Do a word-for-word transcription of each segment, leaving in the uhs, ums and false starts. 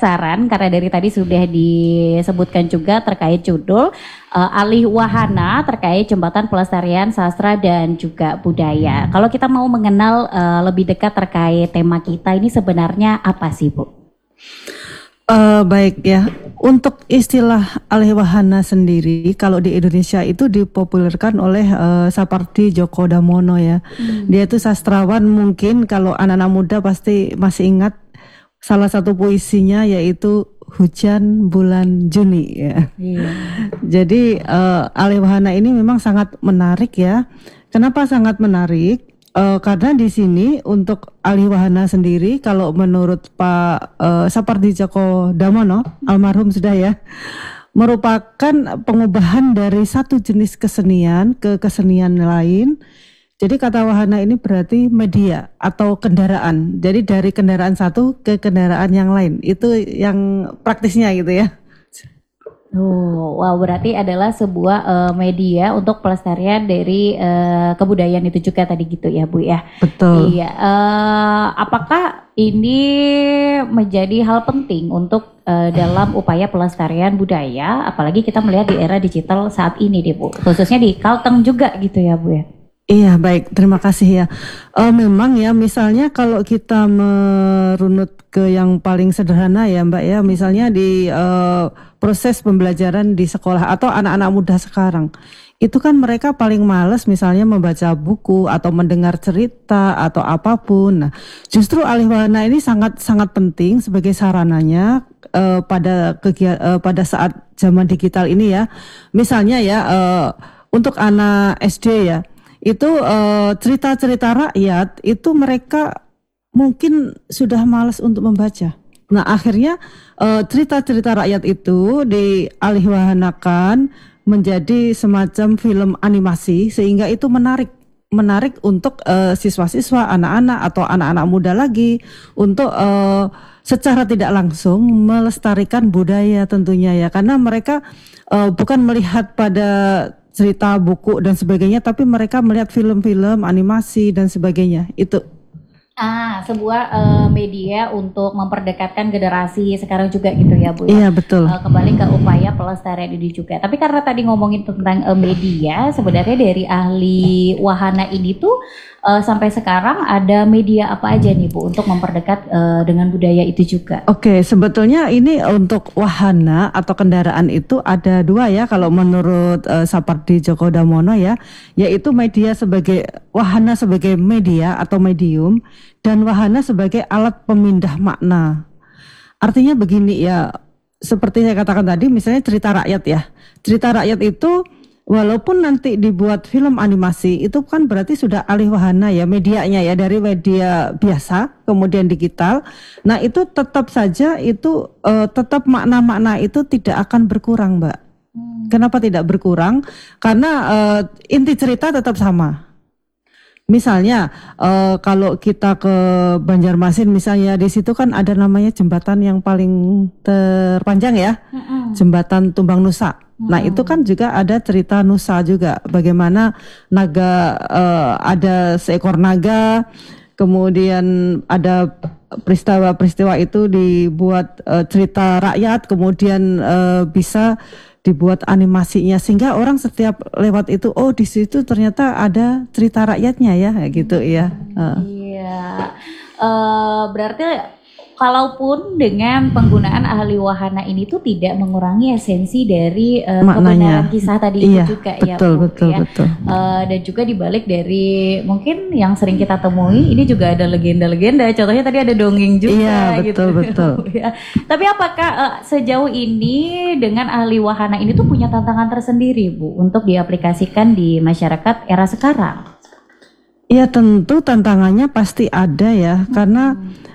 penasaran karena dari tadi sudah disebutkan juga terkait judul uh, alih wahana terkait jembatan pelestarian sastra dan juga budaya. Kalau kita mau mengenal uh, lebih dekat terkait tema kita ini sebenarnya apa sih, Bu? Uh, baik ya, untuk istilah alih wahana sendiri kalau di Indonesia itu dipopulerkan oleh uh, Sapardi Djoko Damono ya. Hmm. Dia itu sastrawan, mungkin kalau anak-anak muda pasti masih ingat salah satu puisinya yaitu Hujan Bulan Juni ya. Yeah. Jadi uh, alih wahana ini memang sangat menarik ya. Kenapa sangat menarik? Uh, karena di sini untuk alih wahana sendiri, kalau menurut Pak uh, Sapardi Djoko Damono, almarhum sudah ya, merupakan pengubahan dari satu jenis kesenian ke kesenian lain. Jadi kata wahana ini berarti media atau kendaraan. Jadi dari kendaraan satu ke kendaraan yang lain. Itu yang praktisnya gitu ya. Oh, wow, berarti adalah sebuah uh, media untuk pelestarian dari uh, kebudayaan itu juga tadi gitu ya, Bu ya. Betul. Iya. Uh, apakah ini menjadi hal penting untuk uh, dalam upaya pelestarian budaya, apalagi kita melihat di era digital saat ini, deh, Bu, khususnya di Kalteng juga gitu ya, Bu ya. Iya, baik, terima kasih ya. Uh, memang ya, misalnya kalau kita merunut ke yang paling sederhana ya, Mbak ya, misalnya di uh, proses pembelajaran di sekolah atau anak-anak muda sekarang, itu kan mereka paling males misalnya membaca buku atau mendengar cerita atau apapun. Nah, justru alih wahana ini sangat sangat penting sebagai sarananya uh, pada kegia- uh, pada saat zaman digital ini ya. Misalnya ya, uh, untuk anak S D ya, itu uh, cerita-cerita rakyat itu mereka mungkin sudah malas untuk membaca. Nah, akhirnya uh, cerita-cerita rakyat itu dialihwahanakan menjadi semacam film animasi sehingga itu menarik menarik untuk uh, siswa-siswa, anak-anak atau anak-anak muda lagi untuk uh, secara tidak langsung melestarikan budaya tentunya ya, karena mereka uh, bukan melihat pada cerita buku dan sebagainya, tapi mereka melihat film-film animasi dan sebagainya itu. Ah, sebuah uh, media untuk memperdekatkan generasi sekarang juga gitu ya, Bu. Iya, betul. Uh, kembali ke upaya pelestarian ini juga. Tapi karena tadi ngomongin tentang uh, media, sebenarnya dari ahli wahana ini tuh uh, sampai sekarang ada media apa aja nih, Bu, untuk memperdekat uh, dengan budaya itu juga? Oke, sebetulnya ini untuk wahana atau kendaraan itu ada dua ya kalau menurut uh, Sapardi Djoko Damono ya, yaitu media sebagai wahana sebagai media atau medium, dan wahana sebagai alat pemindah makna. Artinya begini ya, seperti saya katakan tadi, misalnya cerita rakyat ya. Cerita rakyat itu walaupun nanti dibuat film animasi, itu kan berarti sudah alih wahana ya, medianya ya, dari media biasa kemudian digital. Nah, itu tetap saja itu uh, tetap makna-makna itu tidak akan berkurang, Mbak. Hmm. Kenapa tidak berkurang? Karena uh, inti cerita tetap sama. Misalnya uh, kalau kita ke Banjarmasin misalnya, di situ kan ada namanya jembatan yang paling terpanjang ya, mm-hmm. jembatan Tumbang Nusa. Mm-hmm. Nah, itu kan juga ada cerita Nusa juga, bagaimana naga uh, ada seekor naga, kemudian ada peristiwa-peristiwa itu dibuat uh, cerita rakyat, kemudian uh, bisa dibuat animasinya sehingga orang setiap lewat itu, oh di situ ternyata ada cerita rakyatnya ya, kayak gitu ya. Uh. Iya, uh, berarti kalaupun dengan penggunaan ahli wahana ini tuh tidak mengurangi esensi dari uh, kebenaran kisah tadi iya, itu juga betul, ya, betul, betul, ya. betul. Uh, dan juga dibalik dari mungkin yang sering kita temui ini juga ada legenda-legenda. Contohnya tadi ada dongeng juga. Iya, betul, gitu. betul. Ya. Tapi apakah uh, sejauh ini dengan ahli wahana ini tuh punya tantangan tersendiri, Bu, untuk diaplikasikan di masyarakat era sekarang? Iya, tentu tantangannya pasti ada ya, hmm. karena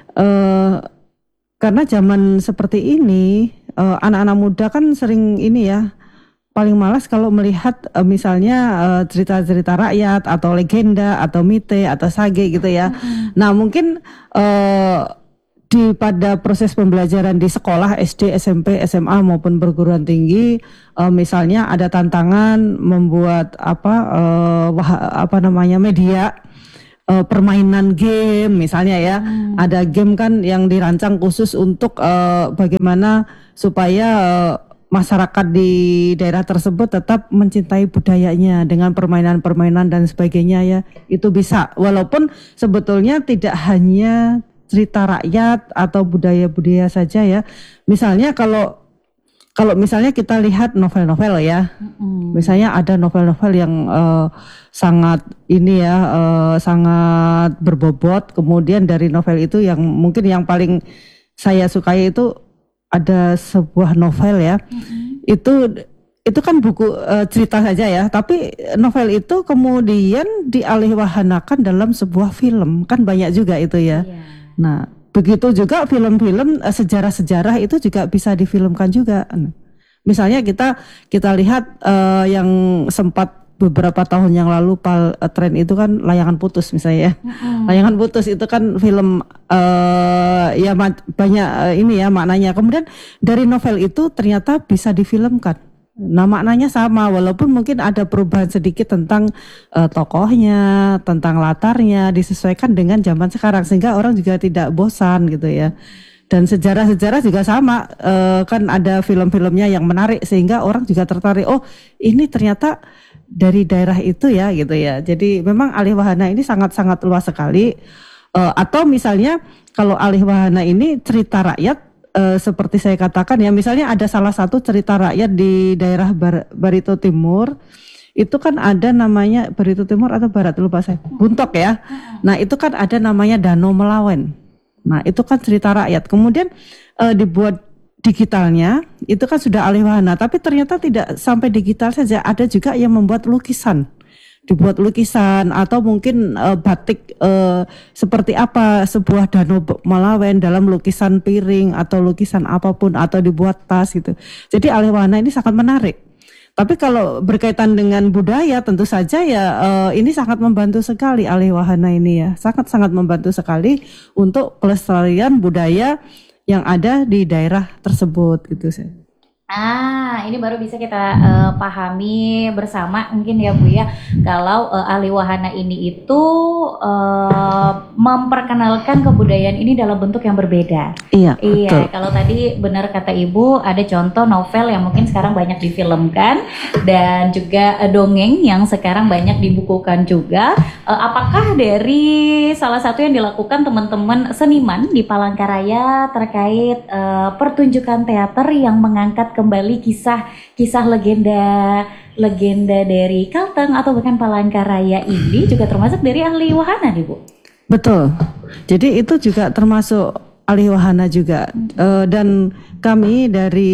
Uh, karena zaman seperti ini uh, anak-anak muda kan sering ini ya, paling malas kalau melihat uh, misalnya uh, cerita-cerita rakyat atau legenda atau mite atau sage gitu ya. Mm-hmm. Nah, mungkin uh, di pada proses pembelajaran di sekolah S D, S M P, S M A maupun perguruan tinggi, uh, misalnya ada tantangan membuat apa uh, wah, apa namanya media uh, permainan game misalnya ya. Hmm. Ada game kan yang dirancang khusus untuk uh, bagaimana supaya uh, masyarakat di daerah tersebut tetap mencintai budayanya dengan permainan-permainan dan sebagainya ya. Itu bisa, walaupun sebetulnya tidak hanya cerita rakyat atau budaya-budaya saja ya. Misalnya kalau kalau misalnya kita lihat novel-novel ya, mm-hmm. misalnya ada novel-novel yang uh, sangat ini ya, uh, sangat berbobot. Kemudian dari novel itu yang mungkin yang paling saya sukai itu ada sebuah novel ya, mm-hmm. itu itu kan buku uh, cerita saja ya, tapi novel itu kemudian dialihwahanakan dalam sebuah film, kan banyak juga itu ya. Yeah. Nah, begitu juga film-film uh, sejarah-sejarah itu juga bisa difilmkan juga. Misalnya kita kita lihat uh, yang sempat beberapa tahun yang lalu pal uh, tren itu kan Layangan Putus misalnya ya. Mm-hmm. Layangan Putus itu kan film uh, ya ma- banyak uh, ini ya maknanya. Kemudian dari novel itu ternyata bisa difilmkan. Nah, maknanya sama walaupun mungkin ada perubahan sedikit tentang uh, tokohnya, tentang latarnya disesuaikan dengan zaman sekarang sehingga orang juga tidak bosan gitu ya. Dan sejarah-sejarah juga sama, uh, kan ada film-filmnya yang menarik sehingga orang juga tertarik. Oh, ini ternyata dari daerah itu ya gitu ya. Jadi memang alihwahana ini sangat-sangat luas sekali. Uh, atau misalnya kalau alihwahana ini cerita rakyat, uh, seperti saya katakan ya, misalnya ada salah satu cerita rakyat di daerah Bar- Barito Timur. Itu kan ada namanya Barito Timur atau Barat lupa saya. Buntok ya. Nah itu kan ada namanya Danau Melawen. Nah itu kan cerita rakyat. Kemudian uh, dibuat digitalnya itu kan sudah alihwahana, tapi ternyata tidak sampai digital saja, ada juga yang membuat lukisan, dibuat lukisan atau mungkin uh, batik uh, seperti apa sebuah danau Melawen dalam lukisan piring atau lukisan apapun atau dibuat tas gitu. Jadi alihwahana ini sangat menarik. Tapi kalau berkaitan dengan budaya tentu saja ya uh, ini sangat membantu sekali alihwahana ini ya, sangat-sangat membantu sekali untuk pelestarian budaya yang ada di daerah tersebut gitu sih. Ah, ini baru bisa kita uh, pahami bersama mungkin ya Bu ya, kalau uh, alihwahana ini itu uh, memperkenalkan kebudayaan ini dalam bentuk yang berbeda. Iya, Iya, betul. Kalau tadi benar kata Ibu ada contoh novel yang mungkin sekarang banyak difilmkan dan juga uh, dongeng yang sekarang banyak dibukukan juga. Uh, apakah dari salah satu yang dilakukan teman-teman seniman di Palangkaraya terkait uh, pertunjukan teater yang mengangkat kembali kisah-kisah legenda legenda dari Kalteng atau bahkan Palangkaraya ini juga termasuk dari alihwahana nih Bu? Betul. Jadi itu juga termasuk alihwahana juga. Hmm. Uh, dan kami dari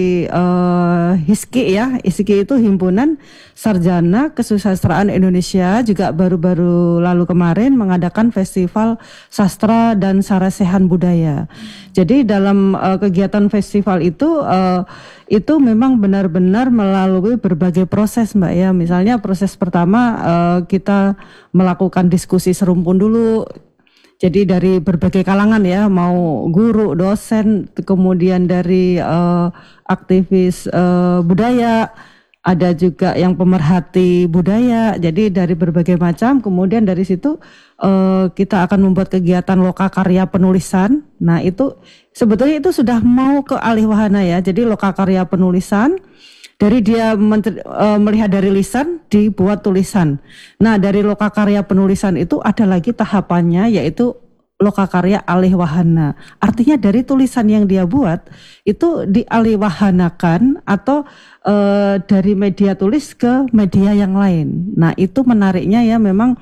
uh, HISKI ya, HISKI itu Himpunan Sarjana Kesusastraan Indonesia, juga baru-baru lalu kemarin mengadakan Festival Sastra dan Sarasehan Budaya. Jadi dalam uh, kegiatan festival itu uh, itu memang benar-benar melalui berbagai proses Mbak ya. Misalnya proses pertama uh, kita melakukan diskusi serumpun dulu. Jadi dari berbagai kalangan ya, mau guru, dosen, kemudian dari uh, aktivis uh, budaya, ada juga yang pemerhati budaya. Jadi dari berbagai macam, kemudian dari situ uh, kita akan membuat kegiatan lokakarya penulisan. Nah itu sebetulnya itu sudah mau ke alihwahana ya. Jadi lokakarya penulisan. Dari dia menteri, uh, melihat dari lisan dibuat tulisan. Nah dari lokakarya penulisan itu ada lagi tahapannya yaitu lokakarya alihwahana. Artinya dari tulisan yang dia buat itu dialihwahanakan atau uh, dari media tulis ke media yang lain. Nah itu menariknya ya memang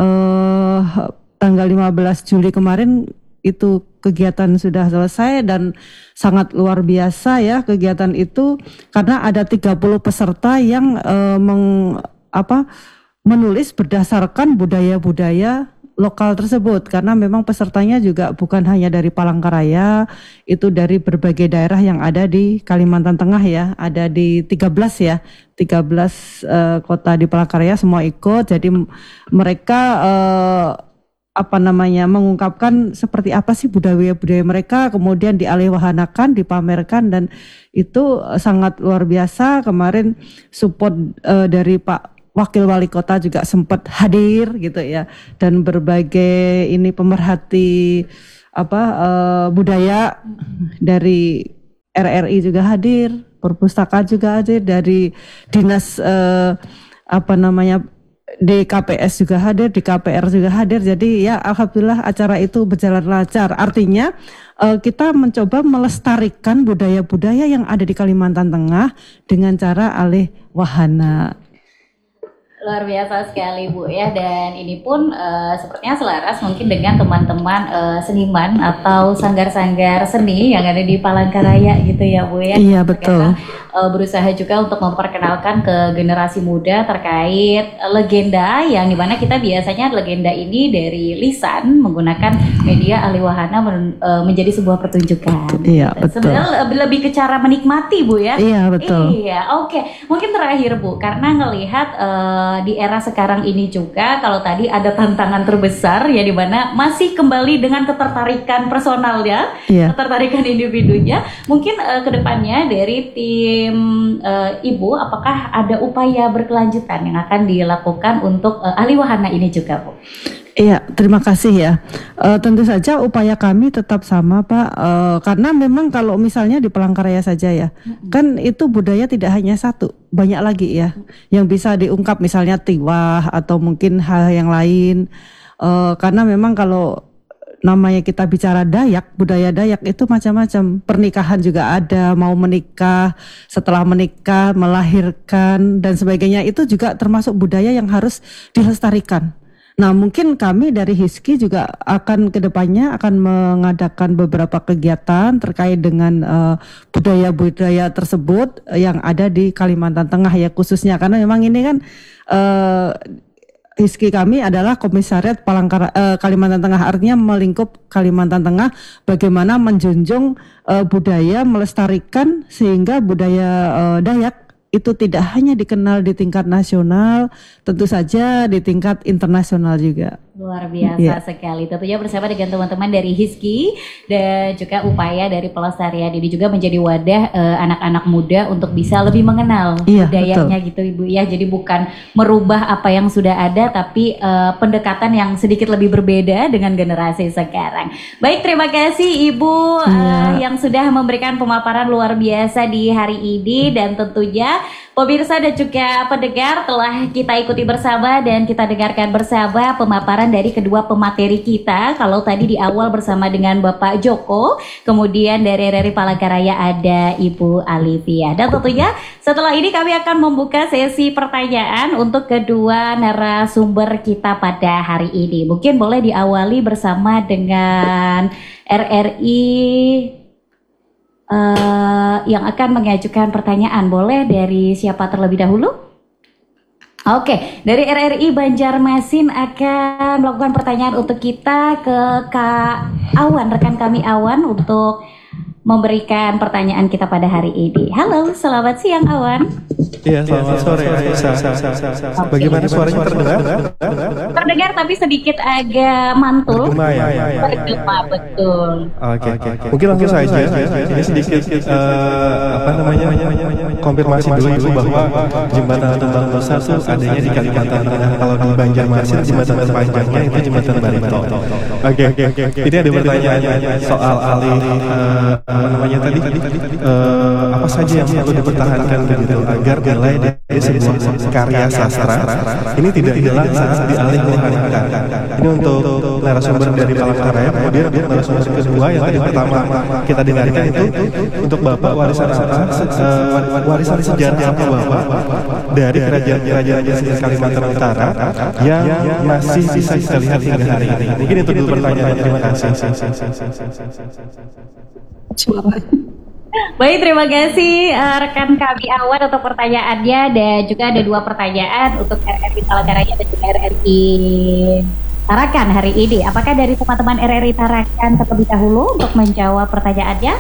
uh, tanggal lima belas Juli kemarin itu kegiatan sudah selesai dan sangat luar biasa ya kegiatan itu karena ada tiga puluh peserta yang uh, meng, apa, menulis berdasarkan budaya-budaya lokal tersebut karena memang pesertanya juga bukan hanya dari Palangkaraya, itu dari berbagai daerah yang ada di Kalimantan Tengah ya, ada di tiga belas ya, tiga belas uh, kota di Palangkaraya semua ikut. Jadi mereka uh, apa namanya mengungkapkan seperti apa sih budaya-budaya mereka, kemudian dialihwahanakan, dipamerkan dan itu sangat luar biasa. Kemarin support uh, dari Pak wakil wali kota juga sempat hadir gitu ya, dan berbagai ini pemerhati apa uh, budaya dari R R I juga hadir, perpustakaan juga hadir, dari dinas uh, apa namanya D K P S juga hadir, di K P R juga hadir. Jadi ya alhamdulillah acara itu berjalan lancar. Artinya uh, kita mencoba melestarikan budaya-budaya yang ada di Kalimantan Tengah dengan cara alih wahana. Luar biasa sekali Bu ya, dan ini pun uh, sepertinya selaras mungkin dengan teman-teman uh, seniman atau sanggar-sanggar seni yang ada di Palangkaraya gitu ya Bu ya. Iya betul. Kita, uh, berusaha juga untuk memperkenalkan ke generasi muda terkait uh, legenda yang dimana kita biasanya legenda ini dari lisan menggunakan media alih wahana men, uh, menjadi sebuah pertunjukan. Iya betul. Sebenarnya lebih, lebih ke cara menikmati Bu ya. Iya betul. Iya oke, okay. Mungkin terakhir Bu, karena ngelihat uh, di era sekarang ini juga, kalau tadi ada tantangan terbesar ya di mana masih kembali dengan ketertarikan personalnya, yeah. ketertarikan individunya. Mungkin uh, kedepannya dari tim uh, Ibu, apakah ada upaya berkelanjutan yang akan dilakukan untuk uh, alih wahana ini juga Bu? Iya, terima kasih ya. E, tentu saja upaya kami tetap sama Pak, e, karena memang kalau misalnya di Palangkaraya saja ya, mm-hmm. kan itu budaya tidak hanya satu, banyak lagi ya, mm-hmm. yang bisa diungkap misalnya tiwah atau mungkin hal yang lain. E, karena memang kalau namanya kita bicara Dayak, budaya Dayak itu macam-macam. Pernikahan juga ada, mau menikah, setelah menikah, melahirkan dan sebagainya, itu juga termasuk budaya yang harus dilestarikan. Nah mungkin kami dari Hizki juga akan kedepannya akan mengadakan beberapa kegiatan terkait dengan uh, budaya-budaya tersebut yang ada di Kalimantan Tengah ya khususnya, karena memang ini kan uh, Hizki kami adalah Komisariat Palangkara, uh, Kalimantan Tengah, artinya melingkup Kalimantan Tengah, bagaimana menjunjung uh, budaya, melestarikan sehingga budaya uh, Dayak itu tidak hanya dikenal di tingkat nasional, tentu saja di tingkat internasional juga. Luar biasa yeah. sekali. Tentunya bersama dengan teman-teman dari Hizki dan juga upaya dari pelestarian ini juga menjadi wadah uh, anak-anak muda untuk bisa lebih mengenal yeah, budayanya betul. Gitu Ibu ya. Jadi bukan merubah apa yang sudah ada, tapi uh, pendekatan yang sedikit lebih berbeda dengan generasi sekarang. Baik, terima kasih Ibu yeah. uh, yang sudah memberikan pemaparan luar biasa di hari ini, dan tentunya pemirsa dan juga pendengar telah kita ikuti bersama dan kita dengarkan bersama pemaparan dari kedua pemateri kita. Kalau tadi di awal bersama dengan Bapak Joko, kemudian dari R R I Palangkaraya ada Ibu Alivia. Dan tentunya setelah ini kami akan membuka sesi pertanyaan untuk kedua narasumber kita pada hari ini. Mungkin boleh diawali bersama dengan R R I Uh, yang akan mengajukan pertanyaan. Boleh dari siapa terlebih dahulu? Oke, okay. Dari R R I Banjarmasin akan melakukan pertanyaan untuk kita ke Kak Awan, rekan kami Awan, untuk memberikan pertanyaan kita pada hari ini. Halo, selamat siang Awan. Iya, selamat sore Aisyah. Bagaimana suaranya terdengar? Terdengar tapi sedikit agak mantul. Bergema ya? Bergema, betul. Oke, mungkin langsung saja. Ini sedikit uh, apa namanya konfirmasi dulu Ibu bahwa jembatan Tumbang Besar itu adanya di Kalimantan Tengah. Kalau di Banjarmasin jembatan terpanjangnya itu jembatan Barito. Oke, ini ada pertanyaan soal alih uh, apa namanya tadi uh, apa saja yang perlu dipertahankan begitu agar nilai dari sebuah karya sastra ini tidak hilang saat dialihwahanakan. Ini untuk narasumber dari Palangkaraya. Kemudian untuk narasumber kedua yang tadi pertama kita dengarkan itu untuk Bapak warisan apa? Uh, warisan sejarah apa Bapak dari kerajaan-kerajaan di Kalimantan Utara yang masih bisa kita lihat hingga hari ini. Mungkin itu dulu pertanyaan. Terima kasih. Baik, terima kasih uh, rekan kami Awan untuk pertanyaannya, dan juga ada dua pertanyaan untuk R R I Palangkaraya dan juga R R I Tarakan hari ini. Apakah dari teman-teman R R I Tarakan terlebih dahulu untuk menjawab pertanyaannya?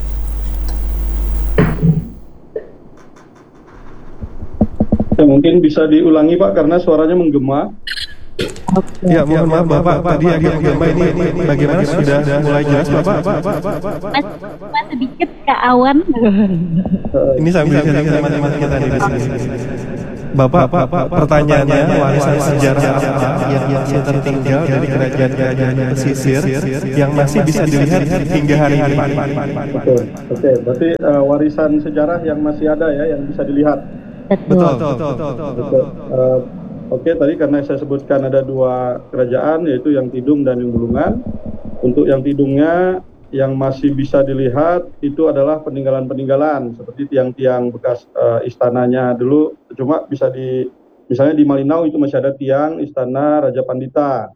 Ya, mungkin bisa diulangi Pak karena suaranya menggema. Ya, mohon maaf Bapak, tadi agak menggema. Ini, ini bagaimana, sudah mulai jelas Bapak? Mas sedikit Kak Awan. Ini sambil sama teman-teman kita di sini. Bapak, Bapak pertanyaannya warisan sejarah apa yang masih tertinggal dari kerajaan-kerajaan pesisir yang masih bisa dilihat hingga hari ini, Pak? Betul, oke. Berarti uh, warisan sejarah yang masih ada ya, yang bisa dilihat. Betul. Betul, betul, betul. Betul. Uh, Oke, tadi karena saya sebutkan ada dua kerajaan, yaitu yang Tidung dan yang Bulungan. Untuk yang Tidungnya, yang masih bisa dilihat itu adalah peninggalan-peninggalan seperti tiang-tiang bekas uh, istananya dulu. Cuma bisa di, misalnya di Malinau itu masih ada tiang istana Raja Pandita.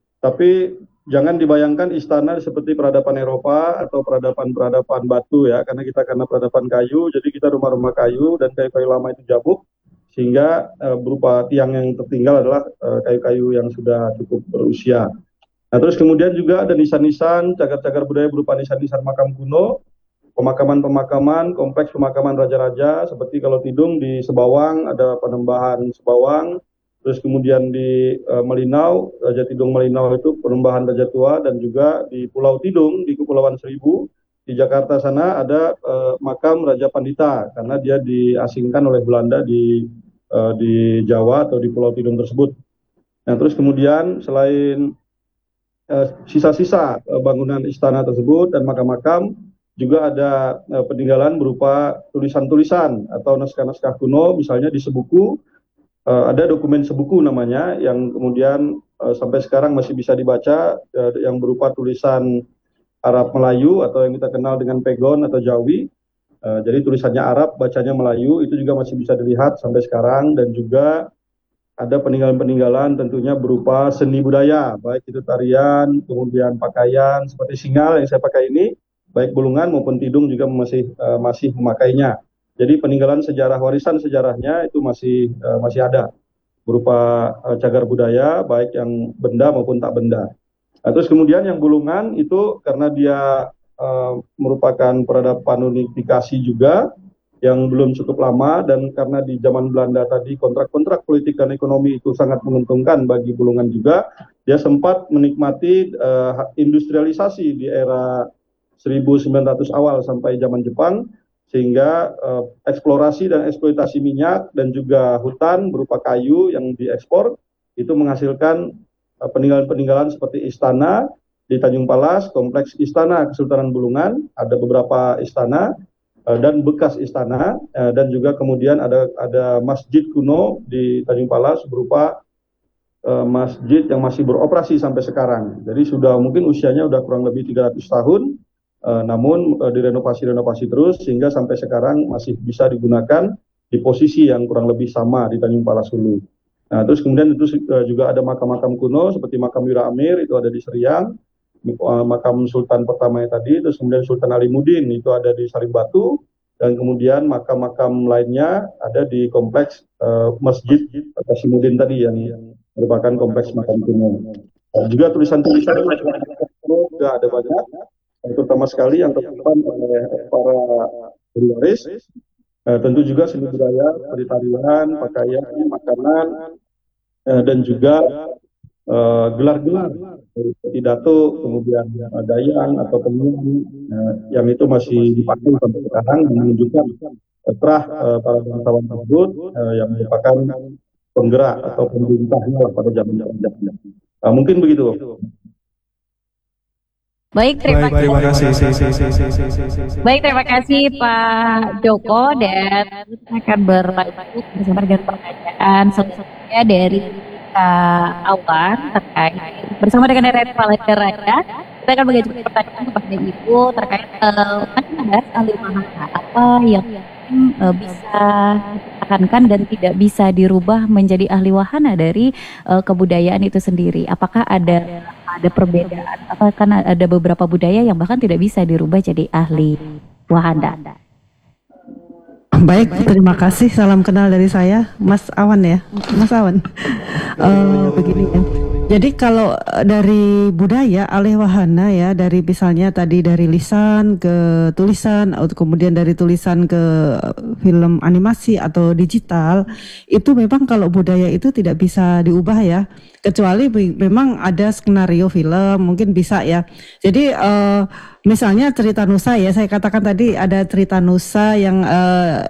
Tapi jangan dibayangkan istana seperti peradaban Eropa atau peradaban-peradaban batu ya, karena kita karena peradaban kayu, jadi kita rumah-rumah kayu dan kayu-kayu lama itu jabuk. Sehingga uh, berupa tiang yang tertinggal adalah uh, kayu-kayu yang sudah cukup berusia. Nah, terus kemudian juga ada nisan-nisan, cagar-cagar budaya berupa nisan-nisan makam kuno, pemakaman-pemakaman, kompleks pemakaman raja-raja, seperti kalau Tidung di Sebawang, ada Panembahan Sebawang, terus kemudian di uh, Malinau, Raja Tidung Malinau itu Panembahan Raja Tua, dan juga di Pulau Tidung, di Kepulauan Seribu, di Jakarta sana ada uh, makam Raja Pandita, karena dia diasingkan oleh Belanda di Uh, di Jawa atau di Pulau Tidung tersebut. Nah, terus kemudian selain uh, sisa-sisa uh, bangunan istana tersebut dan makam-makam, juga ada uh, peninggalan berupa tulisan-tulisan atau naskah-naskah kuno, misalnya di Sebuku, uh, ada dokumen Sebuku namanya, yang kemudian uh, sampai sekarang masih bisa dibaca, uh, yang berupa tulisan Arab Melayu atau yang kita kenal dengan Pegon atau Jawi. Uh, jadi tulisannya Arab, bacanya Melayu, itu juga masih bisa dilihat sampai sekarang. Dan juga ada peninggalan-peninggalan tentunya berupa seni budaya, baik itu tarian, kemudian pakaian, seperti singgal yang saya pakai ini, baik Bulungan maupun Tidung juga masih uh, masih memakainya. Jadi peninggalan sejarah, warisan sejarahnya itu masih uh, masih ada, berupa uh, cagar budaya, baik yang benda maupun tak benda. Nah, terus kemudian yang Bulungan itu karena dia Uh, merupakan peradaban unifikasi juga yang belum cukup lama, dan karena di zaman Belanda tadi kontrak-kontrak politik dan ekonomi itu sangat menguntungkan bagi Bulungan juga, dia sempat menikmati uh, industrialisasi di era seribu sembilan ratus awal sampai zaman Jepang, sehingga uh, eksplorasi dan eksploitasi minyak dan juga hutan berupa kayu yang diekspor itu menghasilkan uh, peninggalan-peninggalan seperti istana di Tanjung Palas, kompleks istana Kesultanan Bulungan, ada beberapa istana uh, dan bekas istana, uh, dan juga kemudian ada ada masjid kuno di Tanjung Palas berupa uh, masjid yang masih beroperasi sampai sekarang. Jadi sudah mungkin usianya sudah kurang lebih tiga ratus tahun, uh, namun uh, direnovasi-renovasi terus sehingga sampai sekarang masih bisa digunakan di posisi yang kurang lebih sama di Tanjung Palas Hulu. Nah, terus kemudian itu uh, juga ada makam-makam kuno seperti makam Wira Amir itu ada di Seriang, makam Sultan pertama yang tadi, terus kemudian Sultan Alimuddin itu ada di Sarimbatu, dan kemudian makam-makam lainnya ada di kompleks uh, Masjid Kasimuddin tadi yang, yang merupakan kompleks makam kuno. Dan juga tulisan-tulisan juga ada banyak, terutama sekali yang tersimpan oleh para pewaris. Uh, tentu juga seni budaya seperti tarian, pakaian, makanan, uh, dan juga uh, gelar-gelar seperti datuk, kemudian uh, dayang atau penyanyi uh, yang itu masih dipakai sampai sekarang, menunjukkan uh, terah uh, para bangsawan tersebut uh, yang merupakan penggerak atau pemerintahnya pada zaman-zaman. Uh, mungkin begitu. Baik, terima Baik, terima kasih. Baik, terima kasih Pak Joko, dan akan berlanjut bersama dengan pertanyaan selanjutnya dari Kak Awan terkait bersama dengan R R Valender Raya. Kita akan mengajukan pertanyaan kepada Ibu terkait uh, membahas ahli bahasa apa yang uh, bisa ditekankan dan tidak bisa dirubah menjadi ahli wahana dari uh, kebudayaan itu sendiri. Apakah ada ada perbedaan? Apa karena ada beberapa budaya yang bahkan tidak bisa dirubah jadi ahli wahana? Baik, terima kasih. Salam kenal dari saya, Mas Awan ya, Mas Awan. Uh, begini ya. Jadi kalau dari budaya alih wahana ya, dari misalnya tadi dari lisan ke tulisan, atau kemudian dari tulisan ke film animasi atau digital, itu memang kalau budaya itu tidak bisa diubah ya, kecuali memang ada skenario film mungkin bisa ya. Jadi uh, misalnya cerita Nusa ya, saya katakan tadi ada cerita Nusa yang uh,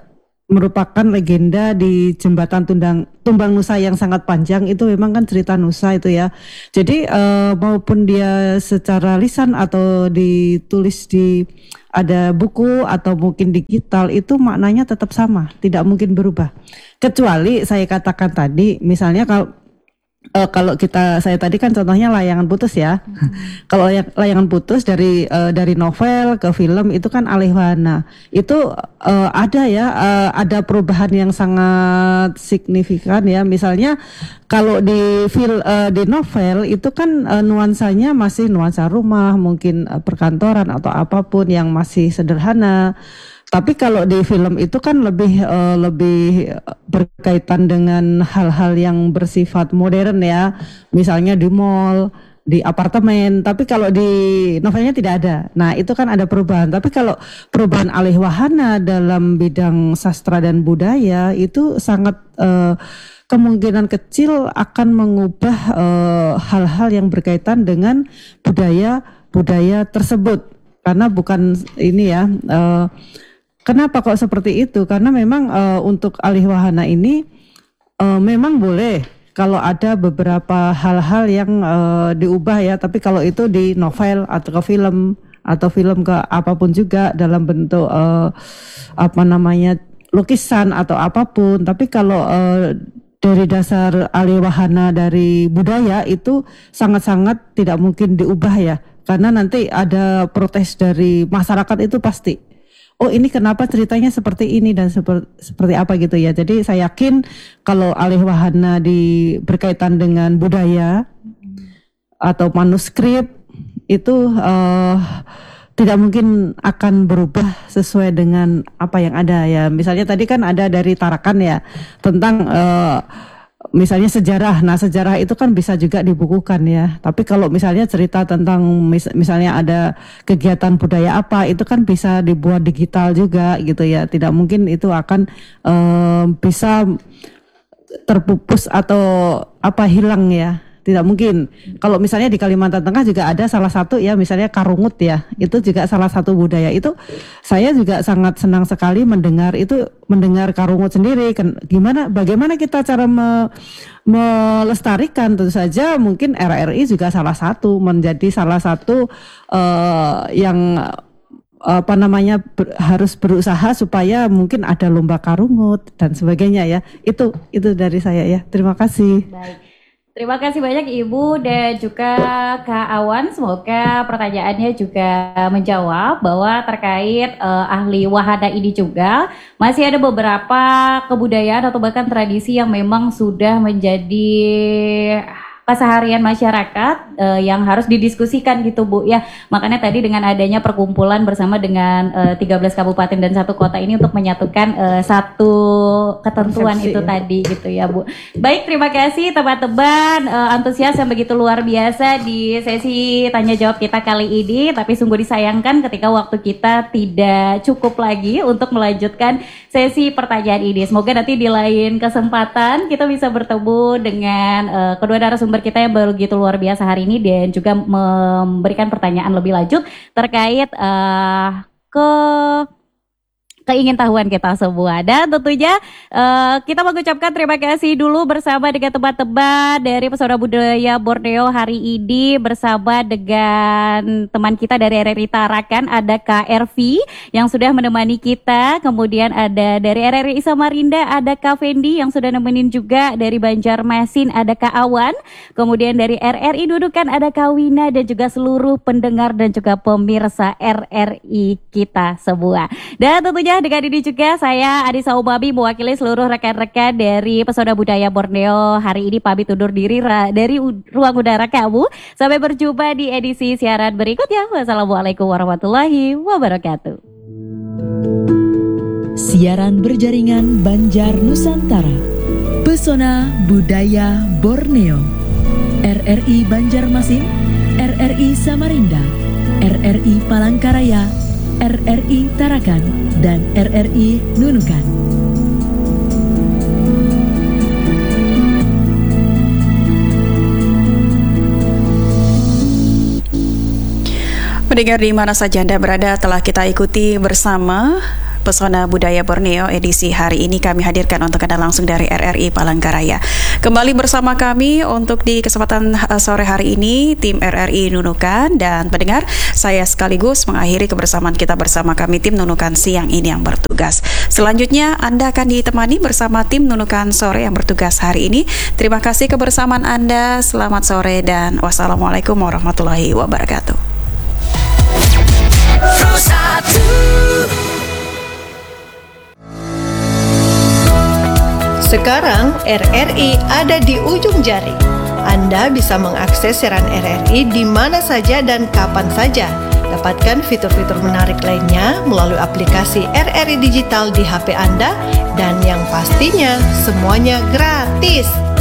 merupakan legenda di jembatan Tundang, Tumbang Nusa yang sangat panjang. Itu memang kan cerita Nusa itu ya. Jadi uh, maupun dia secara lisan atau ditulis di ada buku atau mungkin digital, itu maknanya tetap sama, tidak mungkin berubah. Kecuali saya katakan tadi, misalnya kalau Uh, kalau kita, saya tadi kan contohnya layangan putus ya. Hmm. Kalau layangan putus dari uh, dari novel ke film itu kan alih wahana. Itu uh, ada ya, uh, ada perubahan yang sangat signifikan ya. Misalnya kalau di fil, uh, di novel itu kan uh, nuansanya masih nuansa rumah, mungkin uh, perkantoran atau apapun yang masih sederhana. Tapi kalau di film itu kan lebih uh, lebih berkaitan dengan hal-hal yang bersifat modern ya, misalnya di mall, di apartemen. Tapi kalau di novelnya tidak ada. Nah itu kan ada perubahan. Tapi kalau perubahan alih wahana dalam bidang sastra dan budaya itu sangat uh, kemungkinan kecil akan mengubah uh, hal-hal yang berkaitan dengan budaya budaya tersebut. Karena bukan ini ya. Uh, Kenapa kok seperti itu? Karena memang uh, untuk alih wahana ini uh, memang boleh kalau ada beberapa hal-hal yang uh, diubah ya. Tapi kalau itu di novel atau ke film atau film ke apapun juga dalam bentuk uh, apa namanya lukisan atau apapun. Tapi kalau uh, dari dasar alih wahana dari budaya itu sangat-sangat tidak mungkin diubah ya. Karena nanti ada protes dari masyarakat itu pasti. Oh ini kenapa ceritanya seperti ini dan seperti, seperti apa gitu ya. Jadi saya yakin kalau alih wahana di berkaitan dengan budaya atau manuskrip itu uh, tidak mungkin akan berubah sesuai dengan apa yang ada ya. Misalnya tadi kan ada dari Tarakan ya tentang uh, misalnya sejarah. Nah sejarah itu kan bisa juga dibukukan ya. Tapi kalau misalnya cerita tentang mis- misalnya ada kegiatan budaya apa, itu kan bisa dibuat digital juga gitu ya. Tidak mungkin itu akan um, bisa terpupus atau apa hilang ya. Tidak mungkin. Kalau misalnya di Kalimantan Tengah juga ada salah satu ya, misalnya Karungut ya, itu juga salah satu budaya. Itu saya juga sangat senang sekali mendengar itu, mendengar Karungut sendiri. Gimana, bagaimana kita cara me, melestarikan? Tentu saja mungkin R R I juga salah satu, menjadi salah satu uh, yang apa namanya ber, harus berusaha supaya mungkin ada lomba Karungut dan sebagainya ya. Itu itu dari saya ya. Terima kasih. Baik. Terima kasih banyak Ibu dan juga Kak Awan. Semoga pertanyaannya juga menjawab bahwa terkait uh, ahli wahana ini juga masih ada beberapa kebudayaan atau bahkan tradisi yang memang sudah menjadi keseharian masyarakat uh, yang harus didiskusikan gitu Bu ya. Makanya tadi dengan adanya perkumpulan bersama dengan uh, tiga belas kabupaten dan satu kota ini untuk menyatukan uh, satu ketentuan Persepsi, itu ya. Tadi gitu ya Bu. Baik, terima kasih teman-teman uh, antusias yang begitu luar biasa di sesi tanya jawab kita kali ini. Tapi sungguh disayangkan ketika waktu kita tidak cukup lagi untuk melanjutkan sesi pertanyaan ini. Semoga nanti di lain kesempatan kita bisa bertemu dengan uh, kedua narasumber kita yang begitu luar biasa hari ini dan juga memberikan pertanyaan lebih lanjut terkait uh, ke keingintahuan kita semua. Dan tentunya uh, kita mengucapkan terima kasih dulu bersama dengan teman-teman dari Pesona Budaya Borneo hari ini bersama dengan teman kita dari R R I Tarakan, ada Kak Ervi yang sudah menemani kita, kemudian ada dari R R I Samarinda ada Kak Fendi yang sudah nemenin juga, dari Banjarmasin ada Kak Awan, kemudian dari R R I Nunukan ada Kak Wina dan juga seluruh pendengar dan juga pemirsa R R I kita semua. Dan tentunya dengan ini juga saya Adisa Umabi mewakili seluruh rekan-rekan dari Pesona Budaya Borneo hari ini pamit undur diri dari ruang udara kamu. Sampai berjumpa di edisi siaran berikutnya. Wassalamualaikum warahmatullahi wabarakatuh. Siaran berjaringan Banjar Nusantara, Pesona Budaya Borneo, R R I Banjarmasin, R R I Samarinda, R R I Palangkaraya, R R I Tarakan, dan R R I Nunukan. Pendengar di mana saja Anda berada, telah kita ikuti bersama Pesona Budaya Borneo edisi hari ini kami hadirkan untuk Anda langsung dari R R I Palangkaraya. Kembali bersama kami untuk di kesempatan uh, sore hari ini tim R R I Nunukan, dan pendengar, saya sekaligus mengakhiri kebersamaan kita bersama kami tim Nunukan siang ini yang bertugas. Selanjutnya Anda akan ditemani bersama tim Nunukan sore yang bertugas hari ini. Terima kasih kebersamaan Anda. Selamat sore dan wassalamualaikum warahmatullahi wabarakatuh. Sekarang R R I ada di ujung jari. Anda bisa mengakses siaran R R I di mana saja dan kapan saja. Dapatkan fitur-fitur menarik lainnya melalui aplikasi R R I Digital di H P Anda, dan yang pastinya semuanya gratis.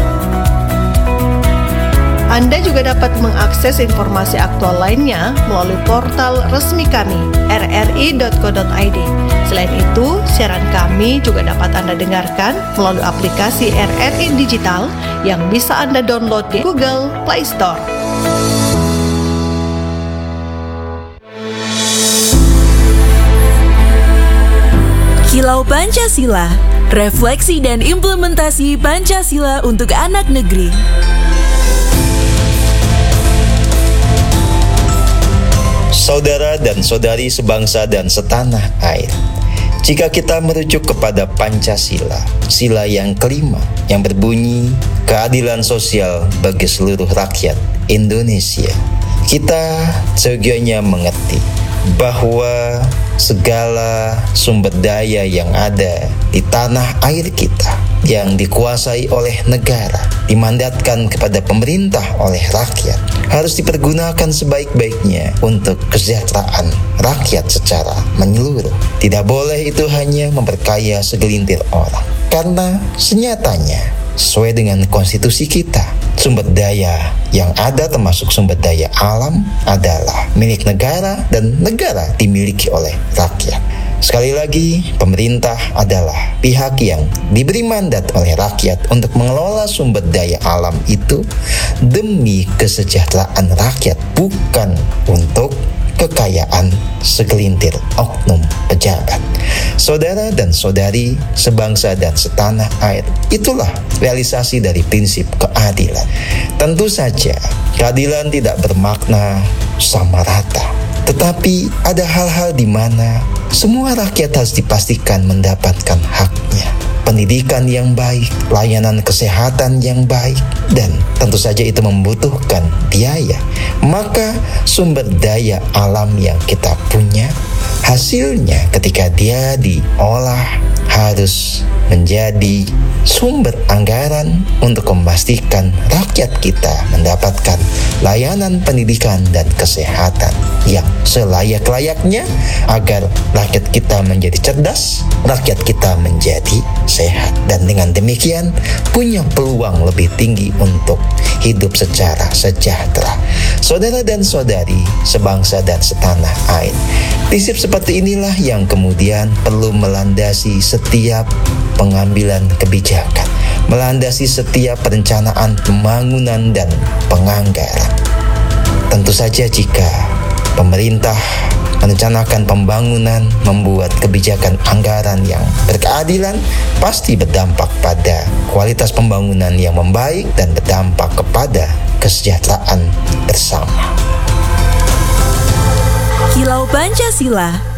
Anda juga dapat mengakses informasi aktual lainnya melalui portal resmi kami r r i dot co dot i d. Selain itu, siaran kami juga dapat Anda dengarkan melalui aplikasi R R I Digital yang bisa Anda download di Google Play Store. Kilau Pancasila, refleksi dan implementasi Pancasila untuk anak negeri. Saudara dan saudari sebangsa dan setanah air, jika kita merujuk kepada Pancasila, sila yang kelima yang berbunyi keadilan sosial bagi seluruh rakyat Indonesia, kita seyogianya mengerti bahwa segala sumber daya yang ada di tanah air kita yang dikuasai oleh negara, dimandatkan kepada pemerintah oleh rakyat, harus dipergunakan sebaik-baiknya untuk kesejahteraan rakyat secara menyeluruh. Tidak boleh itu hanya memperkaya segelintir orang, karena senyatanya sesuai dengan konstitusi kita, sumber daya yang ada termasuk sumber daya alam adalah milik negara dan negara dimiliki oleh rakyat. Sekali lagi, pemerintah adalah pihak yang diberi mandat oleh rakyat untuk mengelola sumber daya alam itu demi kesejahteraan rakyat, bukan untuk kekayaan segelintir oknum pejabat. Saudara dan saudari sebangsa dan setanah air, itulah realisasi dari prinsip keadilan. Tentu saja keadilan tidak bermakna sama rata, tetapi ada hal-hal di mana semua rakyat harus dipastikan mendapatkan haknya. Pendidikan yang baik, layanan kesehatan yang baik, dan tentu saja itu membutuhkan biaya. Maka sumber daya alam yang kita punya, hasilnya ketika dia diolah harus menjadi sumber anggaran untuk memastikan rakyat kita mendapatkan layanan pendidikan dan kesehatan yang selayak-layaknya agar rakyat kita menjadi cerdas, rakyat kita menjadi sehat, dan dengan demikian punya peluang lebih tinggi untuk hidup secara sejahtera. Saudara dan saudari sebangsa dan setanah air, prinsip seperti inilah yang kemudian perlu melandasi setiap pengambilan kebijakan, melandasi setiap perencanaan pembangunan dan penganggaran. Tentu saja jika pemerintah merencanakan pembangunan, membuat kebijakan anggaran yang berkeadilan, pasti berdampak pada kualitas pembangunan yang membaik dan berdampak kepada kesejahteraan bersama. Kilau Pancasila,